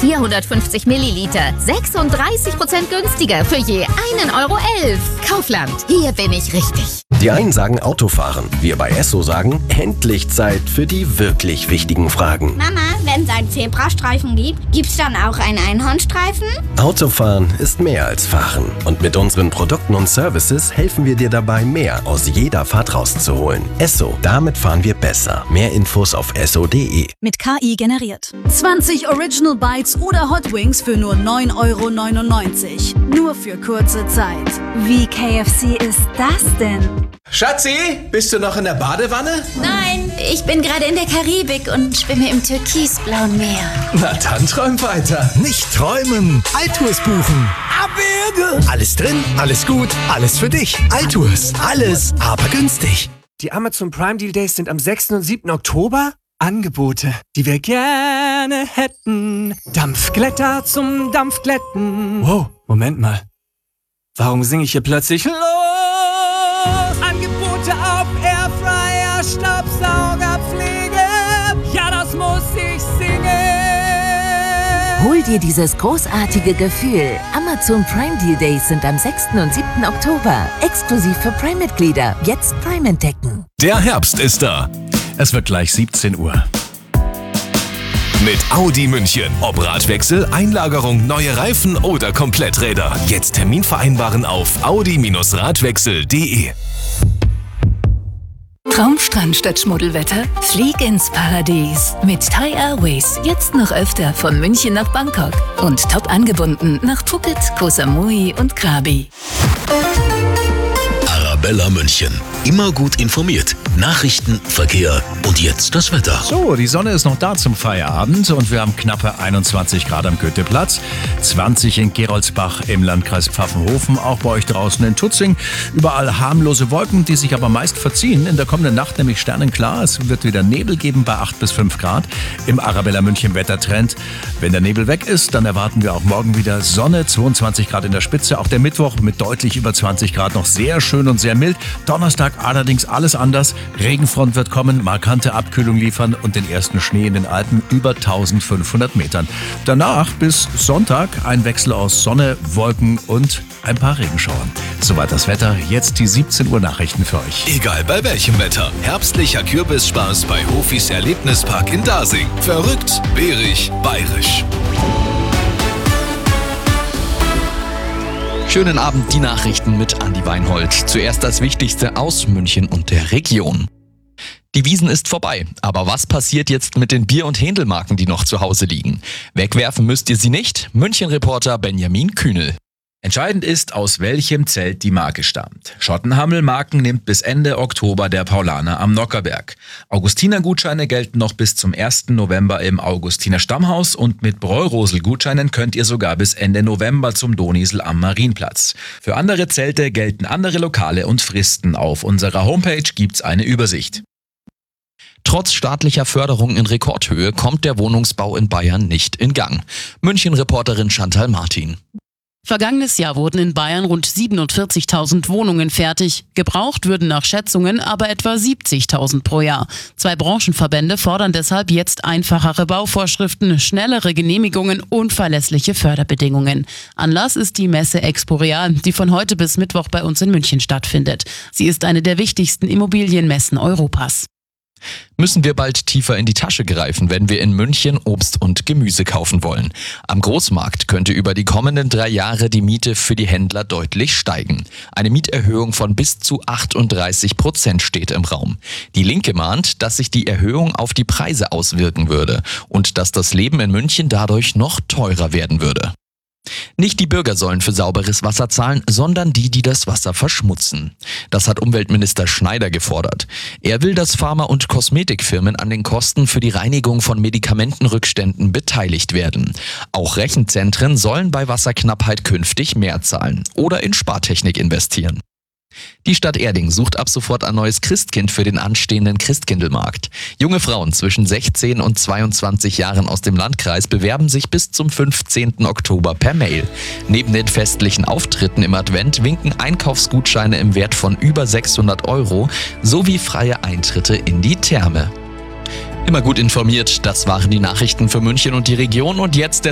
450 Milliliter. 36% günstiger für je 1,11 Euro. Kaufland, hier bin ich richtig. Die einen sagen Autofahren. Wir bei Esso sagen, endlich Zeit für die wirklich wichtigen Fragen. Mama, wenn es einen Zebrastreifen gibt, gibt's dann auch einen Einhornstreifen? Autofahren ist mehr als Fahren. Und mit unseren Produkten und Services helfen wir dir dabei, mehr aus jeder Fahrt rauszuholen. Esso, damit fahren wir besser. Mehr Infos auf esso.de. Mit KI generiert. 20 Original Bites oder Hot Wings für nur 9,99 €. Nur für kurze Zeit. Wie KFC ist das denn? Schatzi, bist du noch in der Badewanne? Nein, ich bin gerade in der Karibik und schwimme im türkisblauen Meer. Na dann träum weiter. Nicht träumen, Altours buchen. Abwürge. Alles drin, alles gut, alles für dich. Altours, alles, aber günstig. Die Amazon Prime Deal Days sind am 6. und 7. Oktober. Angebote, die wir gerne hätten. Dampfglätter zum Dampfglätten. Wow, Moment mal. Warum singe ich hier plötzlich los? Angebote auf Airfryer, Staubsaugerpflege. Ja, das muss ich singen. Hol dir dieses großartige Gefühl. Amazon Prime Deal Days sind am 6. und 7. Oktober. Exklusiv für Prime-Mitglieder. Jetzt Prime entdecken. Der Herbst ist da. Es wird gleich 17 Uhr. Mit Audi München. Ob Radwechsel, Einlagerung, neue Reifen oder Kompletträder. Jetzt Termin vereinbaren auf audi-radwechsel.de. Traumstrand statt Schmuddelwetter? Flieg ins Paradies. Mit Thai Airways jetzt noch öfter von München nach Bangkok. Und top angebunden nach Phuket, Koh Samui und Krabi. Arabella München. Immer gut informiert. Nachrichten, Verkehr und jetzt das Wetter. So, die Sonne ist noch da zum Feierabend und wir haben knappe 21 Grad am Goetheplatz, 20 in Geroldsbach im Landkreis Pfaffenhofen, auch bei euch draußen in Tutzing. Überall harmlose Wolken, die sich aber meist verziehen. In der kommenden Nacht nämlich sternenklar. Es wird wieder Nebel geben bei 8 bis 5 Grad im Arabella München Wettertrend. Wenn der Nebel weg ist, dann erwarten wir auch morgen wieder Sonne, 22 Grad in der Spitze. Auch der Mittwoch mit deutlich über 20 Grad noch sehr schön und sehr mild. Donnerstag allerdings alles anders. Regenfront wird kommen, markante Abkühlung liefern und den ersten Schnee in den Alpen über 1500 Metern. Danach bis Sonntag ein Wechsel aus Sonne, Wolken und ein paar Regenschauern. Soweit das Wetter. Jetzt die 17 Uhr Nachrichten für euch. Egal bei welchem Wetter. Herbstlicher Kürbisspaß bei Hofis Erlebnispark in Dasing. Verrückt, bärig, bayerisch. Schönen Abend, die Nachrichten mit Andi Weinhold. Zuerst das Wichtigste aus München und der Region. Die Wiesn ist vorbei, aber was passiert jetzt mit den Bier- und Händelmarken, die noch zu Hause liegen? Wegwerfen müsst ihr sie nicht? München-Reporter Benjamin Kühnel. Entscheidend ist, aus welchem Zelt die Marke stammt. Schottenhammel-Marken nimmt bis Ende Oktober der Paulaner am Nockerberg. Augustiner-Gutscheine gelten noch bis zum 1. November im Augustiner Stammhaus und mit Bräurosel-Gutscheinen könnt ihr sogar bis Ende November zum Donisel am Marienplatz. Für andere Zelte gelten andere Lokale und Fristen. Auf unserer Homepage gibt's eine Übersicht. Trotz staatlicher Förderung in Rekordhöhe kommt der Wohnungsbau in Bayern nicht in Gang. München-Reporterin Chantal Martin. Vergangenes Jahr wurden in Bayern rund 47.000 Wohnungen fertig. Gebraucht würden nach Schätzungen aber etwa 70.000 pro Jahr. 2 Branchenverbände fordern deshalb jetzt einfachere Bauvorschriften, schnellere Genehmigungen und verlässliche Förderbedingungen. Anlass ist die Messe Expo Real, die von heute bis Mittwoch bei uns in München stattfindet. Sie ist eine der wichtigsten Immobilienmessen Europas. Müssen wir bald tiefer in die Tasche greifen, wenn wir in München Obst und Gemüse kaufen wollen. Am Großmarkt könnte über die kommenden 3 Jahre die Miete für die Händler deutlich steigen. Eine Mieterhöhung von bis zu 38% steht im Raum. Die Linke mahnt, dass sich die Erhöhung auf die Preise auswirken würde und dass das Leben in München dadurch noch teurer werden würde. Nicht die Bürger sollen für sauberes Wasser zahlen, sondern die, die das Wasser verschmutzen. Das hat Umweltminister Schneider gefordert. Er will, dass Pharma- und Kosmetikfirmen an den Kosten für die Reinigung von Medikamentenrückständen beteiligt werden. Auch Rechenzentren sollen bei Wasserknappheit künftig mehr zahlen oder in Spartechnik investieren. Die Stadt Erding sucht ab sofort ein neues Christkind für den anstehenden Christkindlmarkt. Junge Frauen zwischen 16 und 22 Jahren aus dem Landkreis bewerben sich bis zum 15. Oktober per Mail. Neben den festlichen Auftritten im Advent winken Einkaufsgutscheine im Wert von über 600 € sowie freie Eintritte in die Therme. Immer gut informiert, das waren die Nachrichten für München und die Region und jetzt der